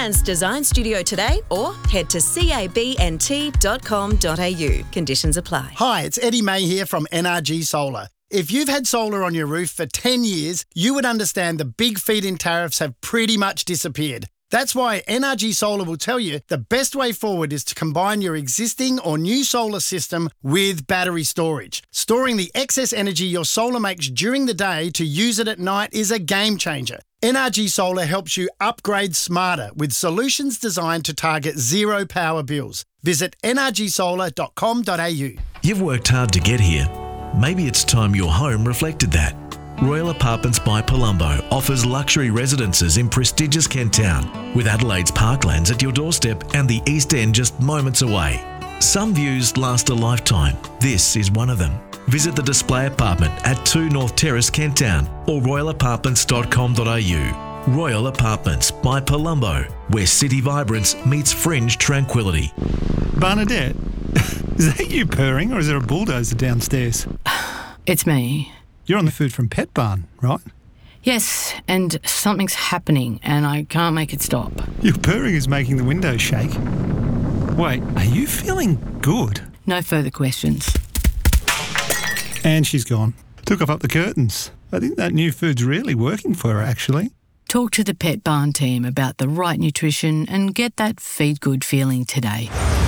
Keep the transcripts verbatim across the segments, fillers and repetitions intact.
Conran's Design Studio today or head to c a b n t dot com dot a u. Conditions apply. Hi, it's Eddie May here from N R G Solar. If you've had solar on your roof for ten years, you would understand the big feed-in tariffs have pretty much disappeared. That's why N R G Solar will tell you the best way forward is to combine your existing or new solar system with battery storage. Storing the excess energy your solar makes during the day to use it at night is a game changer. N R G Solar helps you upgrade smarter with solutions designed to target zero power bills. Visit n r g solar dot com dot a u. You've worked hard to get here. Maybe it's time your home reflected that. Royal Apartments by Palumbo offers luxury residences in prestigious Kent Town, with Adelaide's parklands at your doorstep and the East End just moments away. Some views last a lifetime. This is one of them. Visit the display apartment at two North Terrace, Kent Town, or royal apartments dot com dot a u. Royal Apartments by Palumbo, where city vibrance meets fringe tranquility. Bernadette, is that you purring or is there a bulldozer downstairs? It's me. You're on the Food from Pet Barn, right? Yes, and something's happening and I can't make it stop. Your purring is making the windows shake. Wait, are you feeling good? No further questions. And she's gone. Took off up the curtains. I think that new food's really working for her, actually. Talk to the Pet Barn team about the right nutrition and get that feed good feeling today.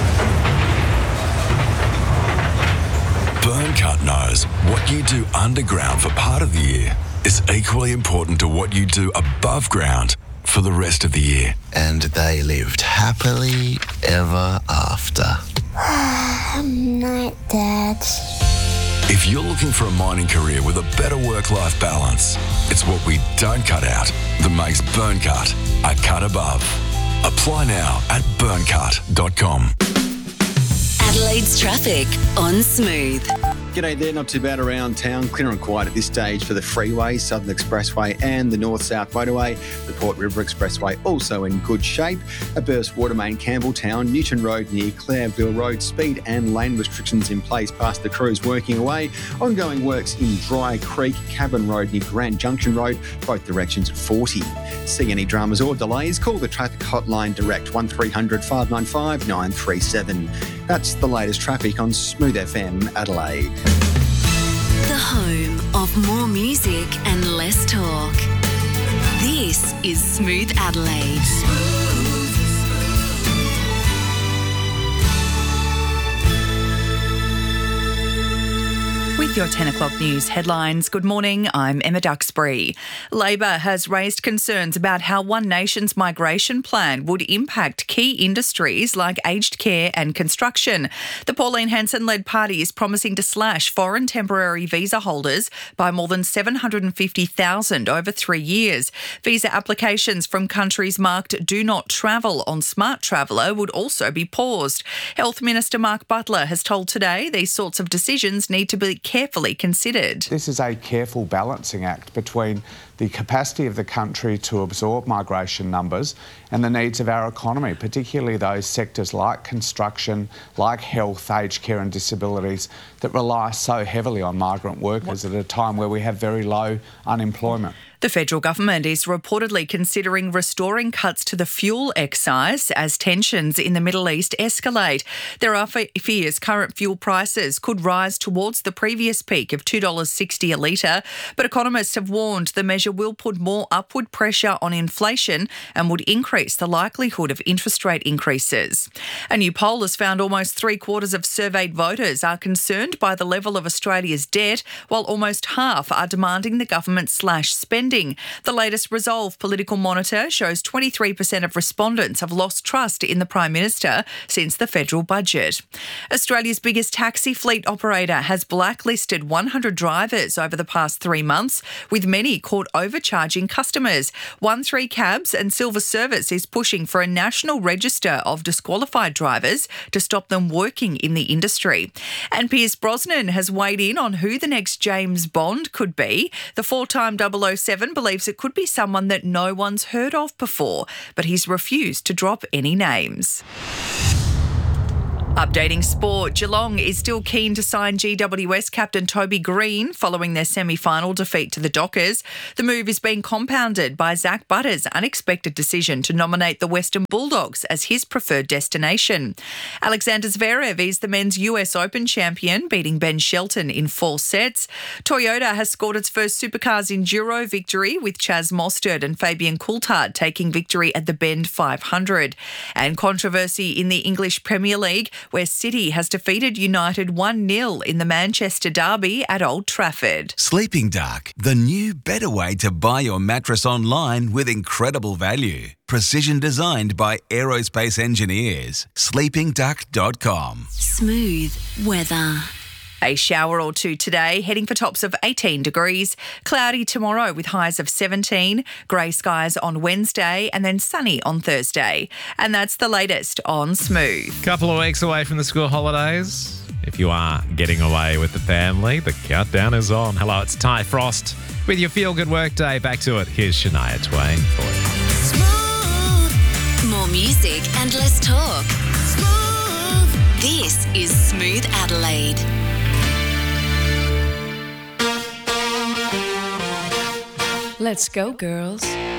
Burncut knows what you do underground for part of the year is equally important to what you do above ground for the rest of the year. And they lived happily ever after. Night, Dad. If you're looking for a mining career with a better work-life balance, it's what we don't cut out that makes Burncut a cut above. Apply now at burncut dot com. Adelaide's traffic on Smooth. G'day there, not too bad around town. Clear and quiet at this stage for the freeway, Southern Expressway and the North-South Motorway. The Port River Expressway also in good shape. A burst water main, Campbelltown, Newton Road near Clareville Road. Speed and lane restrictions in place past the crews working away. Ongoing works in Dry Creek, Cabin Road near Grand Junction Road, both directions at forty. See any dramas or delays? Call the traffic hotline direct one three hundred five nine five nine three seven. That's the latest traffic on Smooth F M Adelaide. The home of more music and less talk. This is Smooth Adelaide. With your ten o'clock news headlines, good morning, I'm Emma Duxbury. Labor has raised concerns about how One Nation's migration plan would impact key industries like aged care and construction. The Pauline Hanson-led party is promising to slash foreign temporary visa holders by more than seven hundred fifty thousand over three years. Visa applications from countries marked Do Not Travel on Smart Traveller would also be paused. Health Minister Mark Butler has told Today these sorts of decisions need to be carefully considered. This is a careful balancing act between the capacity of the country to absorb migration numbers and the needs of our economy, particularly those sectors like construction, like health, aged care and disabilities that rely so heavily on migrant workers at a time where we have very low unemployment. The federal government is reportedly considering restoring cuts to the fuel excise as tensions in the Middle East escalate. There are fears current fuel prices could rise towards the previous peak of two dollars sixty a litre, but economists have warned the measure will put more upward pressure on inflation and would increase the likelihood of interest rate increases. A new poll has found almost three quarters of surveyed voters are concerned by the level of Australia's debt, while almost half are demanding the government slash spending. The latest Resolve political monitor shows twenty-three percent of respondents have lost trust in the Prime Minister since the federal budget. Australia's biggest taxi fleet operator has blacklisted one hundred drivers over the past three months, with many caught overcharging customers. one three Cabs and Silver Service is pushing for a national register of disqualified drivers to stop them working in the industry. And Pierce Brosnan has weighed in on who the next James Bond could be. The four-time double oh seven believes it could be someone that no one's heard of before, but he's refused to drop any names. Updating sport, Geelong is still keen to sign G W S captain Toby Green following their semi-final defeat to the Dockers. The move is being compounded by Zach Butters' unexpected decision to nominate the Western Bulldogs as his preferred destination. Alexander Zverev is the men's U S Open champion, beating Ben Shelton in four sets. Toyota has scored its first Supercars Enduro victory, with Chaz Mostert and Fabian Coulthard taking victory at the Bend five hundred. And controversy in the English Premier League, where City has defeated United one nil in the Manchester derby at Old Trafford. Sleeping Dark, the new better way to buy your mattress online with incredible value. Precision designed by aerospace engineers. sleeping duck dot com. Smooth weather. A shower or two today, heading for tops of eighteen degrees. Cloudy tomorrow with highs of seventeen. Grey skies on Wednesday and then sunny on Thursday. And that's the latest on Smooth. Couple of weeks away from the school holidays. If you are getting away with the family, the countdown is on. Hello, it's Ty Frost with your Feel Good Workday. Back to it. Here's Shania Twain for you. Smooth. More music and less talk. Smooth. This is Smooth Adelaide. Let's go, girls.